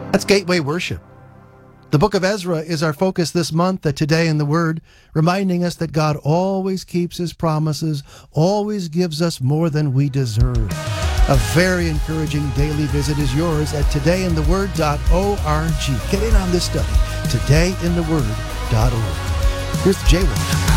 That's Gateway Worship. The book of Ezra is our focus this month at Today in the Word, reminding us that God always keeps his promises, always gives us more than we deserve. A very encouraging daily visit is yours at todayintheword.org. Get in on this study, todayintheword.org. Here's Jay Welch.